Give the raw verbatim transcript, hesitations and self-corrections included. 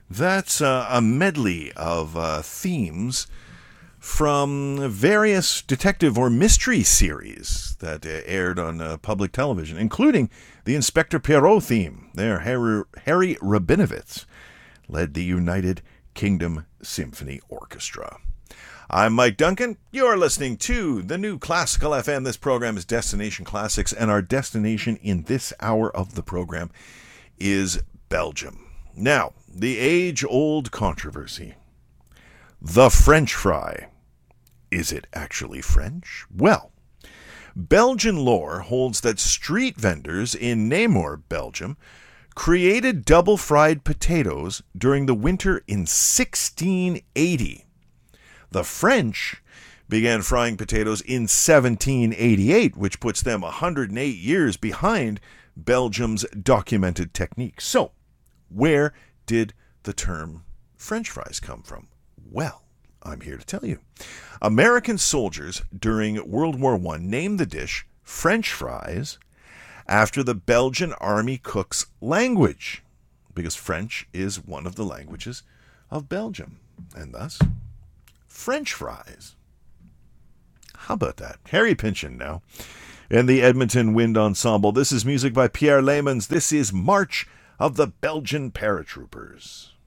That's uh, a medley of uh, themes from various detective or mystery series that uh, aired on uh, public television, including the Inspector Poirot theme. There, Harry, Harry Rabinowitz led the United Kingdom Symphony Orchestra. I'm Mike Duncan. You're listening to the New Classical F M. This program is Destination Classics, and our destination in this hour of the program is Belgium. Now, the age-old controversy. The French fry. Is it actually French? Well, Belgian lore holds that street vendors in Namur, Belgium, created double-fried potatoes during the winter in sixteen eighty. The French began frying potatoes in seventeen eighty-eight, which puts them one hundred eight years behind Belgium's documented technique. So, where did the term French fries come from? Well, I'm here to tell you. American soldiers during World War One named the dish French fries after the Belgian army cook's language, because French is one of the languages of Belgium, and thus French fries. How about that? Harry Pynchon now, and the Edmonton Wind Ensemble. This is music by Pierre Lemons. This is March of the Belgian Paratroopers.